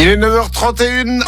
est 9h31.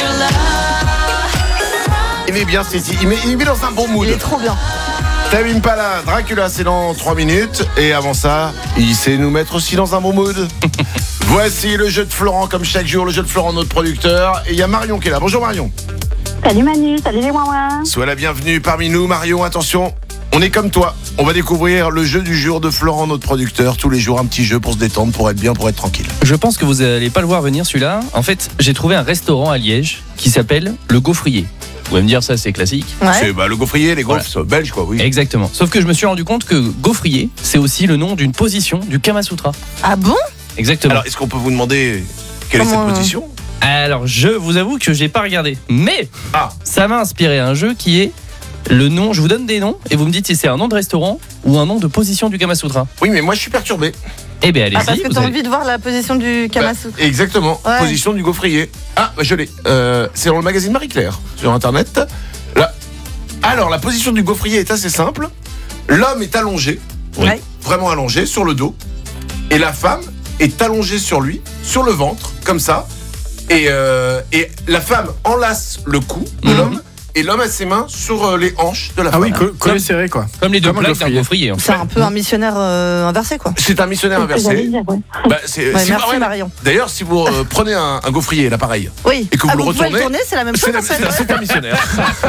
Il est bien saisi, il met dans un bon mood. Il est trop bien. Tame Impala, Dracula, c'est dans 3 minutes. Et avant ça, il sait nous mettre aussi dans un bon mood. Voici le jeu de Florent, comme chaque jour, le jeu de Florent, notre producteur. Et il y a Marion qui est là. Bonjour Marion. Salut Manu, salut les ouin-ouin. Sois la bienvenue parmi nous, Marion. Attention, on est comme toi. On va découvrir le jeu du jour de Florent, notre producteur. Tous les jours, un petit jeu pour se détendre, pour être bien, pour être tranquille. Je pense que vous n'allez pas le voir venir celui-là. En fait, j'ai trouvé un restaurant à Liège qui s'appelle Le Gaufrier. Vous pouvez me dire ça, c'est classique. Ouais. C'est le gaufrier, les gaufres belges, quoi, oui. Exactement. Sauf que je me suis rendu compte que Gaufrier, c'est aussi le nom d'une position du Kama Sutra. Ah bon? Exactement. Alors, est-ce qu'on peut vous demander quelle est cette position? Alors, je vous avoue que j'ai pas regardé. Mais ça m'a inspiré un jeu qui est le nom. Je vous donne des noms et vous me dites si c'est un nom de restaurant ou un nom de position du Kama Sutra. Oui, mais moi, je suis perturbé. Eh bien, allez-y. Parce que vous t'as allez- envie de voir la position du Kama Sutra. Exactement, Ouais. position du gaufrier. Je l'ai. C'est dans le magazine Marie-Claire, sur Internet. Là. Alors, la position du gaufrier est assez simple. L'homme est allongé, Ouais. vraiment allongé, sur le dos. Et la femme est allongée sur lui, sur le ventre, comme ça. Et la femme enlace le cou de l'homme. Et l'homme a ses mains sur les hanches de la femme. Ah oui, collé serré quoi. Comme les deux Comme un plaques d'un gaufrier. gaufrier. En fait. C'est un peu un missionnaire inversé quoi. C'est un missionnaire C'est ce que j'allais inversé. dire, ouais. C'est Ouais, si merci vous- Marion. D'ailleurs, si vous prenez un gaufrier, l'appareil, Oui. et que vous le pouvez retournez, le tourner, c'est la même chose en fait. c'est un missionnaire.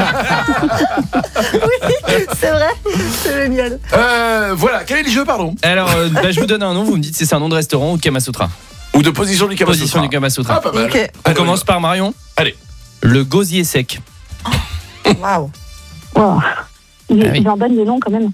C'est vrai. C'est génial. Voilà, quel est le jeu, pardon? Alors, je vous donne un nom, vous me dites si c'est un nom de restaurant ou de Kama Sutra. Ou de position du Kama Position Sutra. du Kama Sutra. Ah, pas mal. Ok. On commence par Marion. Allez. Le gosier sec. Waouh. Wow. Ah oui. J'en donne des noms quand même.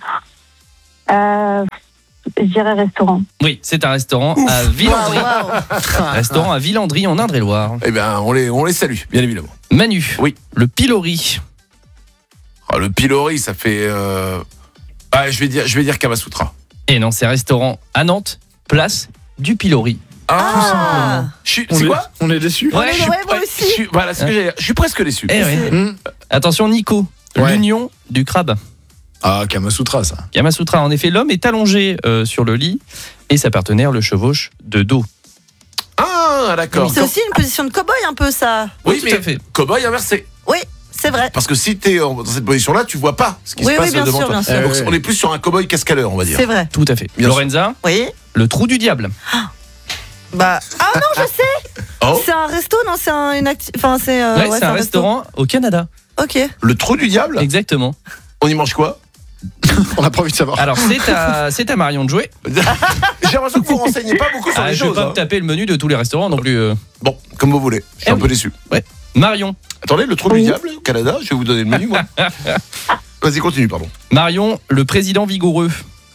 Je dirais restaurant. Oui, c'est un restaurant à Villandry. Waouh. Restaurant à Villandry en Indre-et-Loire. Eh bien, on les salue, bien évidemment. Manu. Oui. Le pilori. Le pilori, ça fait. Je vais dire Kama Sutra. Et non, c'est un restaurant à Nantes, place du pilori. Ah. C'est On est- quoi? On est déçus. Ouais, moi aussi. Voilà, c'est ce que j'allais dire. Je suis presque déçu. Eh oui. Attention Nico, Ouais. l'union du crabe. Ah, Kama Sutra ça. Kama Sutra, en effet, l'homme est allongé sur le lit et sa partenaire le chevauche de dos. Ah, d'accord. C'est aussi une position de cow-boy un peu ça. Oui, tout mais à fait. cow-boy inversé. Oui, c'est vrai. Parce que si t'es dans cette position-là, tu vois pas ce qui Oui, se passe oui, bien devant sûr, toi. bien sûr. Donc, on est plus sur un cow-boy cascadeur, on va dire. C'est vrai. Tout à fait. Bien Lorenza, Oui. le trou du diable. Bah. Ah non, je sais. Oh, C'est un resto, non? C'est une Enfin, c'est. Ouais, c'est un restaurant au Canada. Ok. le trou du diable. Exactement. On y mange quoi? On n'a pas envie de savoir. Alors, c'est à Marion de jouer. J'ai l'immention que vous renseignez pas beaucoup sur les Je vais choses. pas me taper le menu de tous les restaurants non plus. Bon, comme vous voulez. Je suis un peu déçu. Marion. Attendez, le trou du diable au Canada, je vais vous donner le menu, moi. Vas-y, continue, pardon. Marion, le président vigoureux.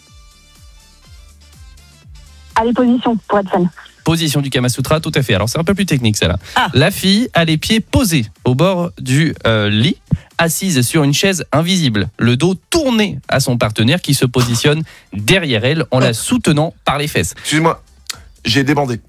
Allez, position, pour être fun. Position du Kama Sutra, tout à fait. Alors c'est un peu plus technique celle-là. Ah. La fille a les pieds posés au bord du lit, assise sur une chaise invisible, le dos tourné à son partenaire qui se positionne derrière elle en la soutenant par les fesses. Excuse-moi, j'ai débandé.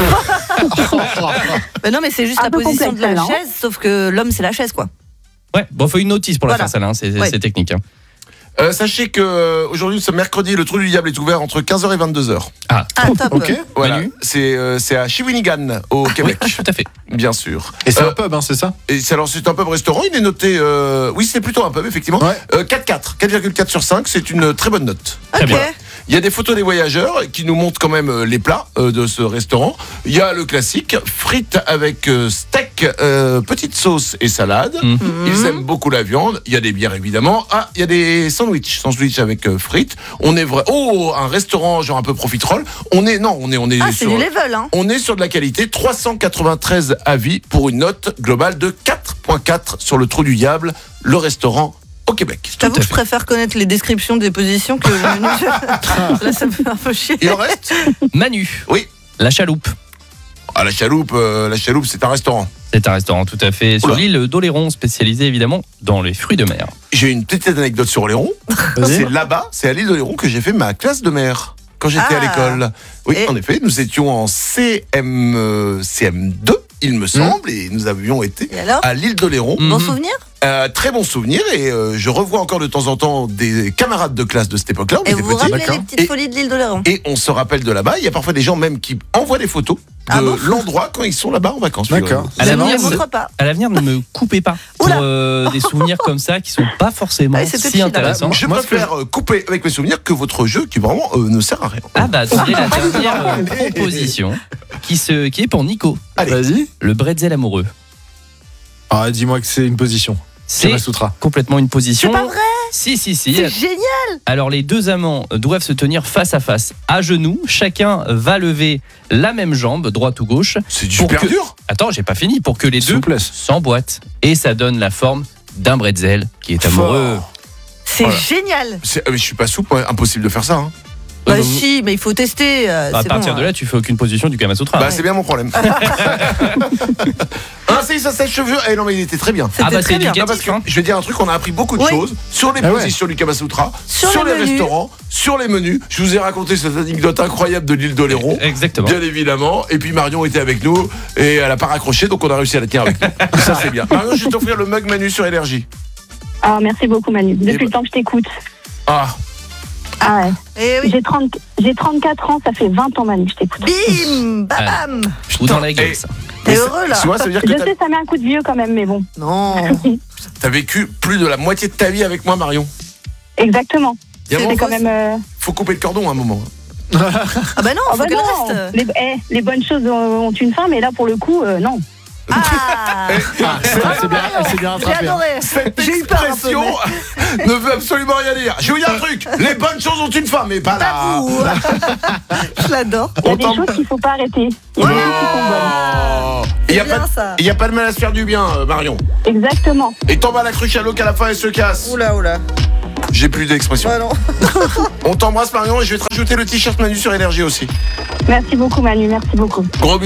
Bah non, mais c'est juste Un la peu position complexe, de la là, hein. chaise, sauf que l'homme c'est la chaise quoi. Ouais, bon, faut une notice pour la Voilà. faire celle-là, hein, c'est Ouais. c'est technique. Hein. Sachez que aujourd'hui, ce mercredi, le trou du diable est ouvert entre 15h et 22h. Ah top. Ok. Voilà, Manu. c'est à Shawinigan, au Québec, Tout à fait. bien sûr. Et c'est un pub, c'est ça? Et c'est un pub restaurant, il est noté. Oui, c'est plutôt un pub, effectivement. Ouais. 4,4 sur 5, c'est une très bonne note. Très Ok. bien. Il y a des photos des voyageurs qui nous montrent quand même les plats de ce restaurant. Il y a le classique, frites avec steak, petite sauce et salade. Mhm. Ils aiment beaucoup la viande. Il y a des bières évidemment. Ah, il y a des sandwichs avec frites. On est vrai. Oh, un restaurant genre un peu profiterole. On est Ah, c'est sur. du level hein. On est sur de la qualité, 393 avis pour une note globale de 4,4 sur le Trou du Diable, le restaurant au Québec. Je t'avoue que je préfère connaître les descriptions des positions que le menu. Là, ça me fait un peu chier. Il en reste? Manu. Oui. La chaloupe. Ah, la chaloupe, c'est un restaurant. C'est un restaurant tout à fait sur Oula. l'île d'Oléron, spécialisé évidemment dans les fruits de mer. J'ai une petite anecdote sur Oléron. C'est là-bas, c'est à l'île d'Oléron que j'ai fait ma classe de mer quand j'étais à l'école. Oui, Et en effet, nous étions en CM2 il me semble, et nous avions été Et alors à l'île d'Oléron. Bon Mhm. souvenir? Très bon souvenir, et je revois encore de temps en temps des camarades de classe de cette époque-là. On Et était vous vous petits. rappelez d'accord. les petites Et- folies de l'île d'Oléron? Et on se rappelle de là-bas. Il y a parfois des gens même qui envoient des photos de Ah bon l'endroit quand ils sont là-bas en vacances. D'accord. figurez-vous. À Je ne l'avenir, les montre pas. À l'avenir, ne me coupez pas pour Oula. des souvenirs comme ça qui sont pas forcément Ouais, c'était si chill, intéressants. Je Moi, ce que préfère couper avec mes souvenirs que votre jeu qui vraiment ne sert à rien. Ah bah attendez, la dernière proposition qui est pour Nico, Allez. Vas-y. le bretzel amoureux. Ah, dis-moi que c'est une position. C'est Kamasutra. complètement une position. C'est pas vrai. Si. C'est génial. Alors les deux amants doivent se tenir face à face, à genoux. Chacun va lever la même jambe, droite ou gauche. C'est Pour super que- dur. Attends, j'ai pas fini. Pour que les deux Souplesse. s'emboîtent. Et ça donne la forme d'un bretzel qui est amoureux. C'est Voilà. génial. Je suis pas souple, ouais, impossible de faire ça. Hein. Bah si, mais il faut tester. À c'est partir bon, de là, tu fais aucune position du Kama Sutra. Bah, c'est bien mon problème. Ça sèche-cheveux. Eh non, mais il était très bien. C'était très bien. Non, parce que je vais dire un truc, on a appris beaucoup de Oui. choses sur les Ah ouais. positions du Kama Sutra, Sur les les menus. restaurants, sur les menus. Je vous ai raconté cette anecdote incroyable de l'île d'Oléron. Exactement. Bien évidemment. Et puis Marion était avec nous et elle a pas raccroché, donc on a réussi à la tenir avec nous. Ça c'est bien. Marion, je vais t'offrir le mug Manu sur Énergie. Ah, merci beaucoup, Manu. Eh Depuis ben- le temps que je t'écoute. Ah, Ah ouais. Et oui. J'ai 34 ans, ça fait 20 ans, Manu, que je t'écoute. Bim, bam. Ou dans la gueule, Eh. ça. T'es heureux là? tu vois, ça veut dire que Je t'as- sais, ça met un coup de vieux quand même, mais bon. Non. t'as vécu plus de la moitié de ta vie avec moi, Marion. Exactement. Il y a un C'est moment, quand même. faut couper le cordon à un moment. Ah bah non, Ah faut bah qu'elle non, reste. les bonnes choses ont une fin, mais là, pour le coup, non. Ah. C'est bien, elle s'est bien J'ai rattrapée. hein. adoré. Cette J'ai eu peur un peu. expression ne veut absolument rien dire. Je vais vous dire un truc. Les bonnes choses ont une fin, mais pas là. Pas vous. Je l'adore. Il y a On des t'en- choses qu'il faut pas arrêter. Il y a des choses qui sont bonnes. Il n'y a, bien, pas de- ça. il y a pas de mal à se faire du bien, Marion. Exactement. Et tombe à la cruche à l'eau qu'à la fin elle se casse. Oula, oula. J'ai plus d'expression. Bah non. On t'embrasse, Marion, et je vais te rajouter le t-shirt Manu sur Énergie aussi. Merci beaucoup, Manu. Merci beaucoup. Gros